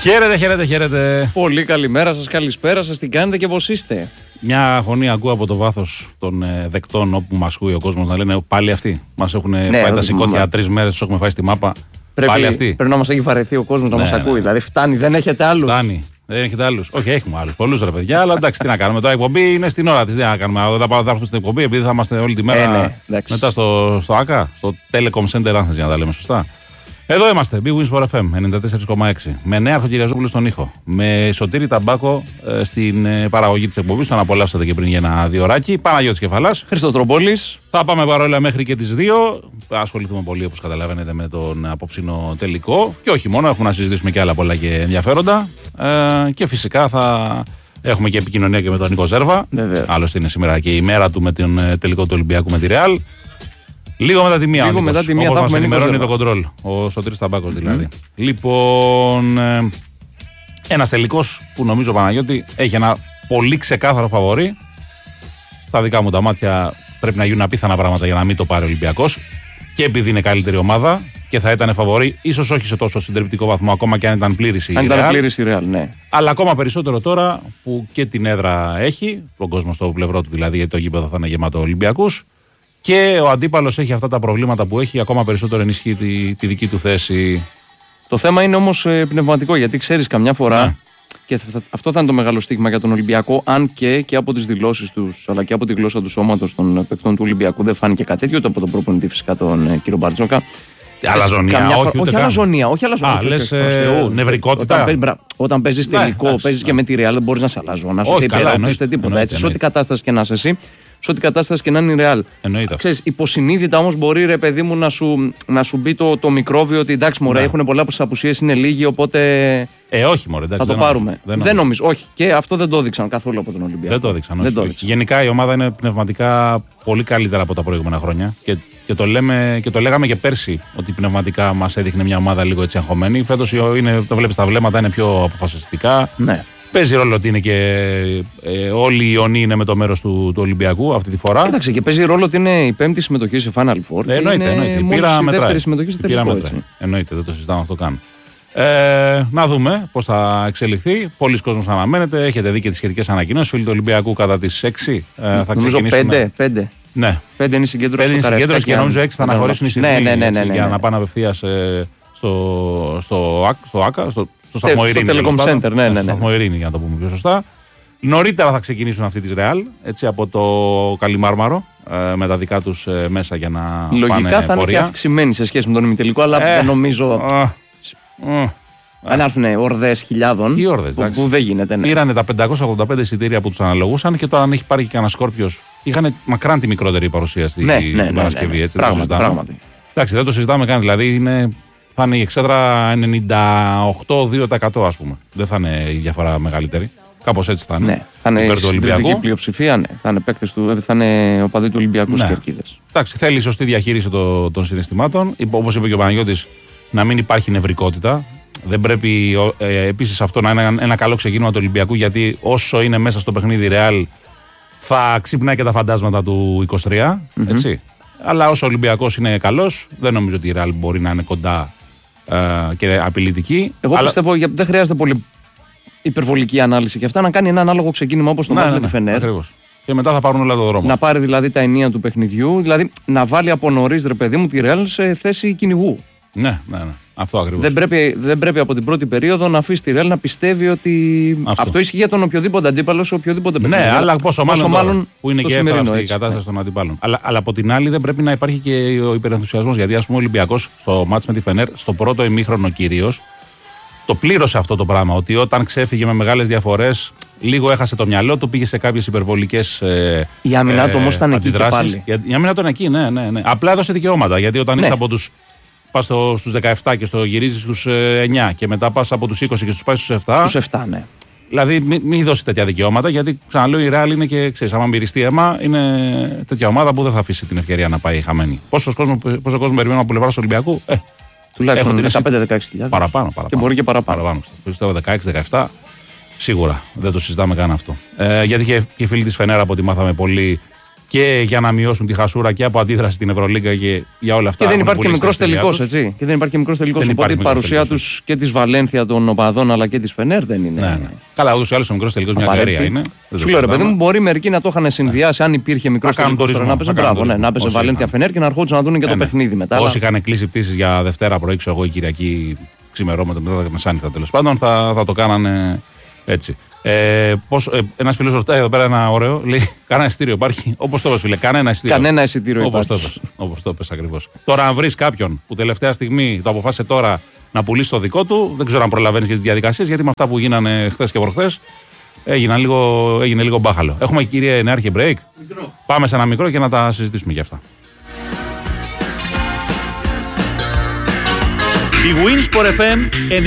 Χαίρετε. Πολύ καλημέρα σας, καλησπέρα σας, τι κάνετε και πώς είστε? Μια φωνή ακούω από το βάθος των δεκτών όπου μας ακούει ο κόσμος να λένε πάλι αυτοί. Μας έχουν φάει τα σηκώτια 3 μέρες, τους έχουμε φάει στη μάπα. Πάλι αυτοί. Πρέπει να μας έχει βαρεθεί ο κόσμος να μας ακούει. Δηλαδή φτάνει, δεν έχετε άλλους. Φτάνει. Δεν έχετε άλλους. Όχι, έχουμε άλλους. Πολλούς ρε παιδιά, αλλά εντάξει, τι να κάνουμε. Τώρα η εκπομπή είναι στην ώρα της. Δεν θα κάνουμε. Δεν θα έρθουμε στην εκπομπή επειδή θα είμαστε όλη τη μέρα μετά στο ΑΚΑ, στο Telecom Center Athens, για να τα λέμε σωστά. Εδώ είμαστε, Big Wins for FM 94,6. Με Νέα Κυριαζόπουλο στον ήχο. Με Σωτήρη Ταμπάκο στην παραγωγή της εκπομπής. Τον απολαύσατε και πριν για ένα διωράκι. Παναγιώτης Κεφαλάς. Χριστός Τροπόλης. Θα πάμε παρόλα μέχρι και τις 2. Ασχοληθούμε πολύ, όπως καταλαβαίνετε, με τον απόψινο τελικό. Και όχι μόνο, έχουμε να συζητήσουμε και άλλα πολλά και ενδιαφέροντα. Και φυσικά θα έχουμε και επικοινωνία και με τον Νίκο Ζέρβα. Άλλωστε είναι σήμερα και η μέρα του με τον τελικό του Ολυμπιακού με τη Ρεάλ. Λίγο μετά τη μία. Λίγο μετά τη μία θα μας ενημερώνει το κοντρόλ. Ο Σωτήρης Ταμπάκος δηλαδή. Λοιπόν, ένας τελικός που νομίζω, Παναγιώτη, έχει ένα πολύ ξεκάθαρο φαβορί. Στα δικά μου τα μάτια πρέπει να γίνουν απίθανα πράγματα για να μην το πάρει ο Ολυμπιακός. Και επειδή είναι καλύτερη ομάδα και θα ήταν φαβορί, ίσως όχι σε τόσο συντριπτικό βαθμό, ακόμα και αν ήταν πλήρης η Real. Αν ήταν πλήρης η Real, ναι. Αλλά ακόμα περισσότερο τώρα που και την έδρα έχει, τον κόσμο στο πλευρό του δηλαδή, γιατί το γήπεδο θα είναι γεμάτο Ολυμπιακούς. Και ο αντίπαλος έχει αυτά τα προβλήματα που έχει, ακόμα περισσότερο ενισχύει τη δική του θέση. Το θέμα είναι όμως πνευματικό, γιατί ξέρεις καμιά φορά, και αυτό θα είναι το μεγάλο στίγμα για τον Ολυμπιακό, αν και από τις δηλώσεις τους, αλλά και από τη γλώσσα του σώματος των παικτών του Ολυμπιακού δεν φάνηκε κάτι τέτοιο, ούτε από τον προπονητή φυσικά τον κύριο Μπαρτζόκα. Αλαζονία, όχι αλαζονία. Λες νευρικότητα. Όταν παίζεις τελικό, παίζεις και με τη Real, δεν μπορείς να σε αλλάζω, σε υπερόπτωστε τίποτα. Έτσι, σε ό,τι κατάσταση και να είσαι εσύ, σε ό,τι κατάσταση και να είναι η Real. Ξέρεις, υποσυνείδητα όμως μπορεί, ρε παιδί μου, να σου μπει το μικρόβιο ότι εντάξει, μωρέ, έχουν πολλά απουσίες, είναι λίγοι, οπότε. Όχι, μωρέ, εντάξει, θα το πάρουμε. Δεν νομίζω. Όχι. Και αυτό δεν το έδειξαν καθόλου από τον Ολυμπιακό. Δεν το έδειξαν. Γενικά η ομάδα είναι πνευματικά πολύ καλύτερα από τα προηγούμενα χρόνια. Και το λέγαμε και πέρσι ότι πνευματικά μας έδειχνε μια ομάδα λίγο έτσι αγχωμένη. Φέτος το βλέπεις τα βλέμματα, είναι πιο αποφασιστικά. Ναι. Παίζει ρόλο ότι είναι και όλοι οι Ιωνοί είναι με το μέρος του Ολυμπιακού αυτή τη φορά. Κοίταξε, και παίζει ρόλο ότι είναι η 5η συμμετοχή σε Final Four. Εννοείται. Η δεύτερη συμμετοχή σε τελικό. Εννοείται, δεν το συζητάμε αυτό καν. Να δούμε πώς θα εξελιχθεί. Πολλοί κόσμος αναμένεται. Έχετε δει και τις σχετικές ανακοινώσεις. Φίλοι του Ολυμπιακού κατά τις 6 θα ξεκινήσουμε. 5. Ναι. 5 είναι συγκέντρωση στο Καραϊσκάκι. Και νομίζω 6 θα αναχωρήσουν οι συνθήκες για να πάνε απευθείας στο ΑΚΑ, στο Σταθμό Ειρήνη. Στο Telecom Center, ναι. Στο Σταθμό Ειρήνη, για να το πούμε πιο σωστά. Νωρίτερα θα ξεκινήσουν αυτή τη Real, έτσι, από το Καλιμάρμαρο, με τα δικά τους μέσα για να πάνε πορεία. Λογικά θα είναι και αυξημένη σε σχέση με τον ημιτελικό, αλλά δεν νομίζω. Αν έρθουν ορδές χιλιάδων. Τι ορδές, που δεν γίνεται. Ναι. Πήρανε τα 585 εισιτήρια που τους αναλογούσαν και τώρα αν έχει πάρει και κανένα Σκόρπιος. Είχαν μακράν τη μικρότερη παρουσία στην Παρασκευή. Έτσι, πράγματι. Εντάξει, δεν το συζητάμε καν. Δηλαδή θα είναι η εξέδρα 98-2%, ας πούμε. Δεν θα είναι η διαφορά μεγαλύτερη. Κάπως έτσι θα είναι. Ναι, θα είναι η συντριπτική πλειοψηφία, ναι. Θα είναι παίκτες θα είναι οπαδοί του Ολυμπιακού στις κερκίδες. Εντάξει, θέλει σωστή διαχείριση των συναισθημάτων. Όπως είπε και ο Παναγιώτης, να μην υπάρχει νευρικότητα. Δεν πρέπει επίσης αυτό να είναι ένα καλό ξεκίνημα του Ολυμπιακού, γιατί όσο είναι μέσα στο παιχνίδι Real θα ξυπνάει και τα φαντάσματα του 23. Έτσι. Αλλά όσο ο Ολυμπιακός είναι καλός, δεν νομίζω ότι η Real μπορεί να είναι κοντά και απειλητική. Εγώ πιστεύω ότι δεν χρειάζεται πολύ υπερβολική ανάλυση και αυτά, να κάνει ένα ανάλογο ξεκίνημα όπως το μάθει με τη Φενέρ. Ακριβώς. Και μετά θα πάρουν όλα το δρόμο. Να πάρει δηλαδή τα ενία του παιχνιδιού, δηλαδή να βάλει από νωρίς, ρε παιδί μου, τη Real σε θέση κυνηγού. Ναι. Αυτό ακριβώς. Δεν πρέπει από την πρώτη περίοδο να αφήσει τη Real να πιστεύει ότι. Αυτό ισχύει για τον οποιοδήποτε αντίπαλο σε οποιοδήποτε παιχνίδι. Ναι, αλλά πόσο μάλλον που είναι και σημερινό, η κατάσταση των αντίπαλων. Αλλά από την άλλη δεν πρέπει να υπάρχει και ο υπερενθουσιασμός. Γιατί ας πούμε ο Ολυμπιακός στο μάτς με τη Φενέρ, στο πρώτο ημίχρονο κυρίως, το πλήρωσε αυτό το πράγμα. Ότι όταν ξέφυγε με μεγάλες διαφορές, λίγο έχασε το μυαλό του, πήγε σε κάποιες υπερβολικές. Η άμυνα του όμως ήταν εκεί και πάλι. Η άμυνα ήταν εκεί, ναι. Απλά έδωσε δικαιώματα. Γιατί όταν είσαι από τους. Πας στους 17 και γυρίζεις στους 9 και μετά πας από τους 20 και στους πάει στους 7. Στους 7, ναι. Δηλαδή μην δώσει τέτοια δικαιώματα, γιατί ξαναλέω η Real είναι και ξέρεις, άμα μυριστεί αίμα, είναι τέτοια ομάδα που δεν θα αφήσει την ευκαιρία να πάει χαμένη. Πόσο κόσμο περιμένουμε από πλευράς Ολυμπιακού, τουλάχιστον 15-16 παραπάνω. Και μπορεί και παραπάνω. Πιστεύω 16-17, σίγουρα δεν το συζητάμε καν αυτό. Γιατί και οι φίλοι της Φενέρα, από ό,τι μάθαμε, πολύ και για να μειώσουν τη χασούρα και από αντίδραση στην Ευρωλίγκα και για όλα αυτά. Και δεν υπάρχει και μικρός τελικός, έτσι. Και δεν υπάρχει και μικρός τελικός. Οπότε η παρουσία τους και της Βαλένθια των οπαδών αλλά και της Φενέρ δεν είναι. Ναι. Καλά, ούτως ή άλλως ο μικρός τελικός μια καρία είναι. Σου λέω, ρε παιδί μου, μπορεί μερικοί να το είχαν συνδυάσει αν υπήρχε μικρός τελικός. Να παίζει να παίζει Βαλένθια Φενέρ και να αρχόντουσαν να δουν και το παιχνίδι μετά. Όσοι είχαν κλείσει πτήσεις για Δευτέρα πρωί, εγώ η Κυριακή ξημερώματα μετά τα μεσάνυχτα τέλος πάντων, θα το κάνανε έτσι. Ένας φίλος ρωτάει εδώ πέρα ένα ωραίο, λέει: κανένα εισιτήριο υπάρχει? Όπως το είπες, φίλε, κανένα εισιτήριο. Κανένα εισιτήριο υπάρχει. Όπως το είπες ακριβώς. Τώρα, αν βρεις κάποιον που τελευταία στιγμή το αποφάσισε τώρα να πουλήσει το δικό του, δεν ξέρω αν προλαβαίνεις για τις διαδικασίες, γιατί με αυτά που γίνανε χθες και προχθές έγινε λίγο μπάχαλο. Έχουμε, κύριε Νεάρχε, break. Μικρό. Πάμε σε ένα μικρό και να τα συζητήσουμε για αυτά. Η Winsport FM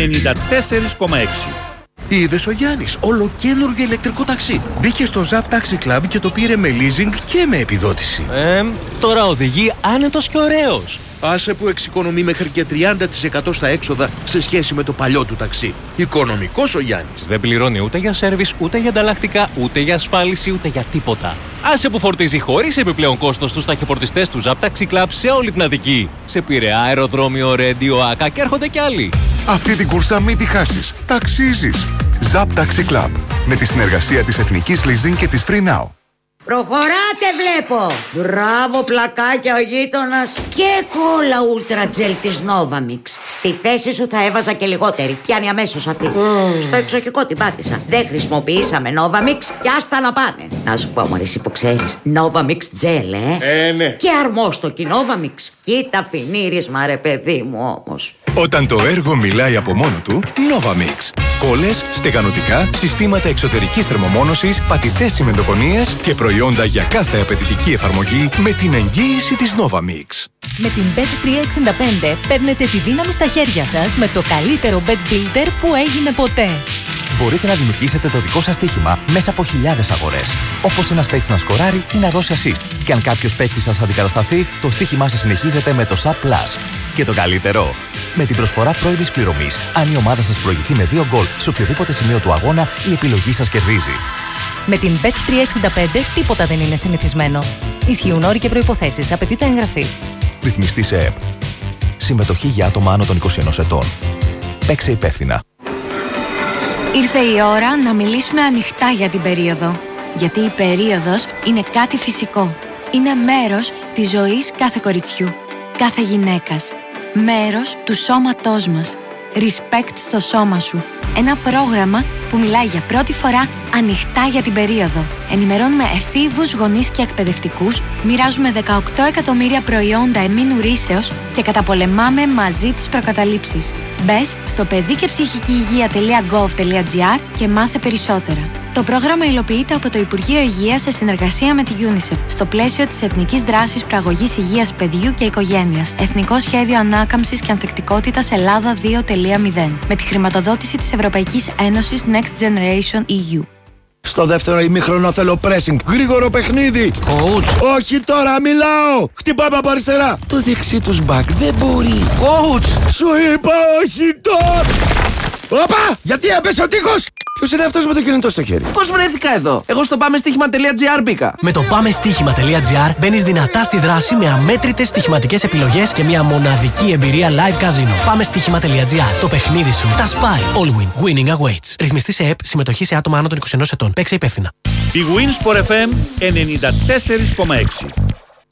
94,6. Είδες ο Γιάννης, ολοκαίνουργιο ηλεκτρικό ταξί. Μπήκε στο Zap Taxi Club και το πήρε με leasing και με επιδότηση. Τώρα οδηγεί άνετος και ωραίος. Άσε που εξοικονομεί μέχρι και 30% στα έξοδα σε σχέση με το παλιό του ταξί. Οικονομικός ο Γιάννης. Δεν πληρώνει ούτε για σέρβις, ούτε για ανταλλακτικά, ούτε για ασφάλιση, ούτε για τίποτα. Άσε που φορτίζει χωρίς επιπλέον κόστος στους ταχυφορτιστές του Zap Taxi Club σε όλη την Αττική. Σε Πειραιά, αεροδρόμιο, Ρέντιο, Άκα και έρχονται κι άλλοι. Αυτή την κούρσα μην τη χάσεις. Ταξίζεις. Zap Taxi Club. Με τη συνεργασία της Εθνικής Leasing και της Free Now. Προχωράτε βλέπω. Μπράβο πλακάκια ο γείτονας. Και κόλλα Ultra Gel της Novamix. Στη θέση σου θα έβαζα και λιγότερη. Πιάνει αμέσως αυτή. Στο εξοχικό την πάτησα. Δεν χρησιμοποιήσαμε Novamix και άστα να πάνε. Να σου πω μωρέ, εσύ που ξέρεις, Novamix Gel, ναι. Και αρμόστοκι Novamix. Κοίτα φινίρισμα ρε παιδί μου όμως. Όταν το έργο μιλάει από μόνο του, Novamix. Κόλλες, στεγανοτικά, συστήματα εξωτερικής θερμομόνωσης, πατητές τσιμεντοκονίες και προϊόντα για κάθε απαιτητική εφαρμογή με την εγγύηση της Novamix. Με την Bet365 παίρνετε τη δύναμη στα χέρια σας με το καλύτερο bet builder που έγινε ποτέ. Μπορείτε να δημιουργήσετε το δικό σας στοίχημα μέσα από χιλιάδες αγορές. Όπως ένας παίκτης να σκοράρει ή να δώσει assist. Και αν κάποιος παίκτης σας αντικατασταθεί, το στοίχημά σας συνεχίζεται με το SAP Plus. Και το καλύτερο, με την προσφορά πρώιμης πληρωμής, αν η ομάδα σας προηγηθεί με 2 γκολ σε οποιοδήποτε σημείο του αγώνα, η επιλογή σας κερδίζει. Με την Bet365 τίποτα δεν είναι συνηθισμένο. Ισχύουν όροι και προϋποθέσεις. Απαιτείται εγγραφή. Ρυθμιστή σε ΕΠ. Συμμετοχή για άτομα άνω των 21 ετών. Παίξε υπεύθυνα. Ήρθε η ώρα να μιλήσουμε ανοιχτά για την περίοδο. Γιατί η περίοδος είναι κάτι φυσικό. Είναι μέρος της ζωής κάθε κοριτσιού, κάθε γυναίκας. Μέρος του σώματός μας. Respect στο σώμα σου. Ένα πρόγραμμα που μιλάει για πρώτη φορά ανοιχτά για την περίοδο. Ενημερώνουμε εφήβους, γονείς και εκπαιδευτικούς, μοιράζουμε 18 εκατομμύρια προϊόντα εμμήνου ρύσεως και καταπολεμάμε μαζί τις προκαταλήψεις. Μπες στο παιδικεψυχικηυγεία.gov.gr και μάθε περισσότερα. Το πρόγραμμα υλοποιείται από το Υπουργείο Υγείας σε συνεργασία με τη UNICEF στο πλαίσιο της Εθνικής Δράσης Προαγωγής Υγείας Παιδιού και Οικογένειας. Εθνικό Σχέδιο Ανάκαμψης και Ανθεκτικότητας Ελλάδα 2.0. Με τη χρηματοδότηση της Ευρωπαϊκής Ένωσης Next Generation EU. Στο δεύτερο ημίχρονο θέλω pressing. Γρήγορο παιχνίδι. Coach. Όχι τώρα, μιλάω. Χτυπάμε από αριστερά. Το δεξί τους μπακ δεν μπορεί. Coach. Σου είπα όχι τώρα. Όπα! Γιατί έπεσε ο τείχος! Ποιος είναι αυτός με το κινητό στο χέρι? Πώς βρέθηκα εδώ? Εγώ στο πάμεστοίχημα.gr μπήκα. Με το πάμεστοίχημα.gr μπαίνεις δυνατά στη δράση με αμέτρητες στοιχηματικές επιλογές και μια μοναδική εμπειρία live casino. Πάμεστοίχημα.gr. Το παιχνίδι σου τα σπάει. All win. Winning awaits. Ρυθμιστή σε ΕΠ. Συμμετοχή σε άτομα άνω των 21 ετών. Παίξε υπεύθυνα. Η Winsport FM 94,6.